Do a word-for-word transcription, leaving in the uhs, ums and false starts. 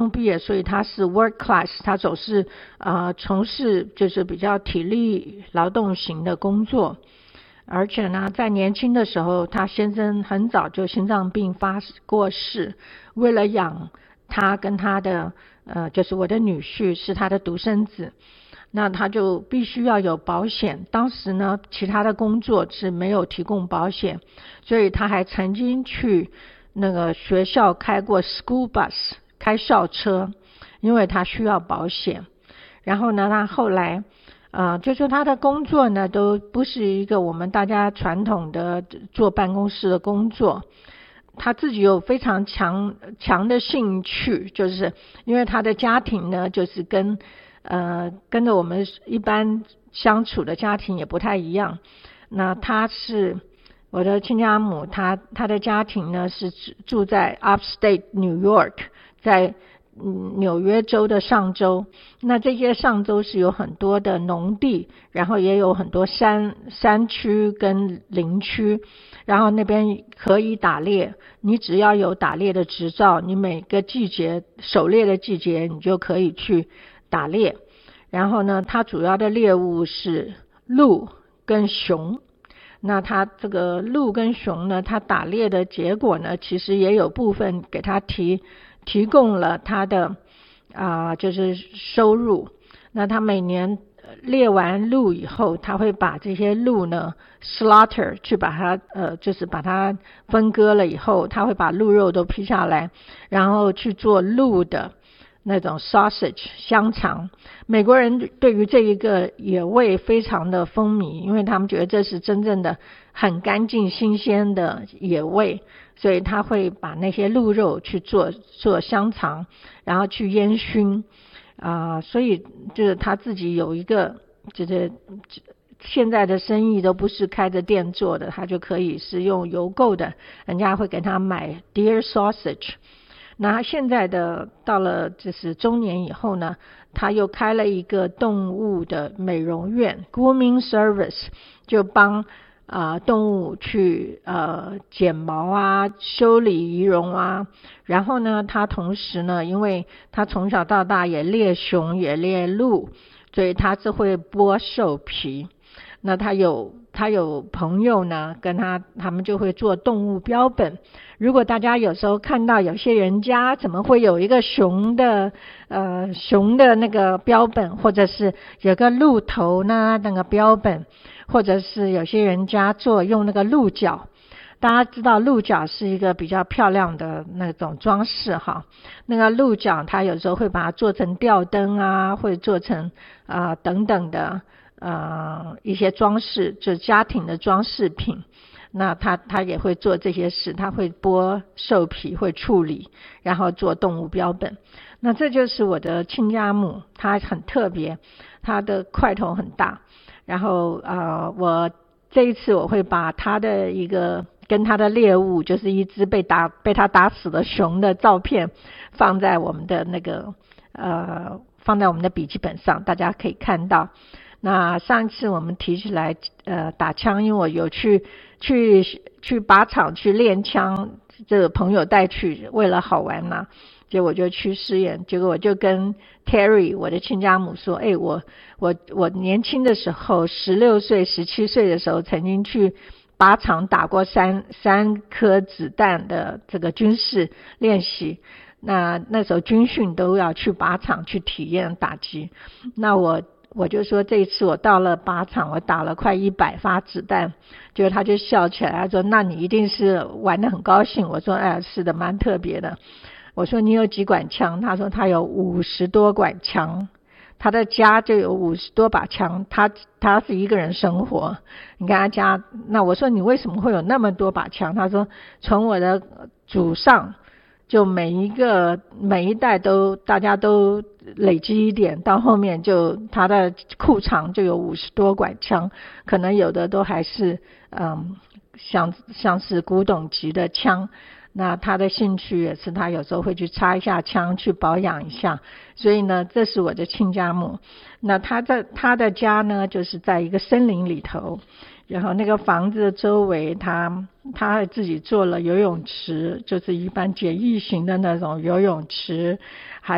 中毕业，所以他是 work class， 他总是呃从事就是比较体力劳动型的工作。而且呢，在年轻的时候，他先生很早就心脏病发过世，为了养他跟他的呃，就是我的女婿是他的独生子，那他就必须要有保险。当时呢，其他的工作是没有提供保险，所以他还曾经去那个学校开过 school bus， 开校车，因为他需要保险。然后呢，他后来呃，就说他的工作呢，都不是一个我们大家传统的坐办公室的工作。他自己有非常强强的兴趣，就是因为他的家庭呢，就是跟呃跟着我们一般相处的家庭也不太一样。那他是我的亲家母，他他的家庭呢是住在 Upstate New York， 在纽约州的上州。那这些上州是有很多的农地，然后也有很多山山区跟林区，然后那边可以打猎，你只要有打猎的执照，你每个季节狩猎的季节你就可以去打猎。然后呢，它主要的猎物是鹿跟熊。那他这个鹿跟熊呢，他打猎的结果呢，其实也有部分给他提提供了他的啊、呃，就是收入。那他每年猎完鹿以后，他会把这些鹿呢 slaughter， 去把它呃，就是把它分割了以后，他会把鹿肉都劈下来，然后去做鹿的那种 sausage 香肠。美国人对于这一个野味非常的风靡，因为他们觉得这是真正的很干净新鲜的野味，所以他会把那些鹿肉去做做香肠，然后去烟熏啊、呃，所以就是他自己有一个就是现在的生意都不是开着店做的，他就可以是用邮购的，人家会给他买 deer sausage。那他现在的到了就是中年以后呢，他又开了一个动物的美容院 grooming service， 就帮啊、呃、动物去呃剪毛啊，修理仪容啊。然后呢，他同时呢，因为他从小到大也猎熊也猎鹿，所以他是会剥兽皮。那他有他有朋友呢，跟他他们就会做动物标本。如果大家有时候看到有些人家怎么会有一个熊的呃熊的那个标本，或者是有个鹿头呢那个标本，或者是有些人家做用那个鹿角。大家知道鹿角是一个比较漂亮的那种装饰哈，那个鹿角它有时候会把它做成吊灯啊，或者做成啊、呃、等等的呃一些装饰，就是家庭的装饰品。那他他也会做这些事，他会剥兽皮，会处理，然后做动物标本。那这就是我的亲家母，她很特别，她的块头很大。然后呃，我这一次我会把她的一个跟她的猎物，就是一只被打被她打死的熊的照片，放在我们的那个呃放在我们的笔记本上，大家可以看到。那上一次我们提起来呃打枪，因为我有去去去靶场去练枪，这个朋友带去，为了好玩嘛，结果我就去试验。结果我就跟 Terry 我的亲家母说，哎，我我我年轻的时候十六岁十七岁的时候曾经去靶场打过三三颗子弹的这个军事练习。那那时候军训都要去靶场去体验打击。那我我就说这一次我到了靶场，我打了快一百发子弹。结果他就笑起来，他说那你一定是玩得很高兴。我说哎，是的，蛮特别的。我说你有几管枪？他说他有五十多管枪，他的家就有五十多把枪，他他是一个人生活。你看他家，那我说你为什么会有那么多把枪？他说从我的祖上，就每一个每一代都大家都累积一点，到后面就他的库藏就有五十多管枪，可能有的都还是嗯像像是古董级的枪。那他的兴趣也是，他有时候会去擦一下枪，去保养一下。所以呢，这是我的亲家母。那他在他的家呢，就是在一个森林里头，然后那个房子的周围，他他自己做了游泳池，就是一般简易型的那种游泳池，还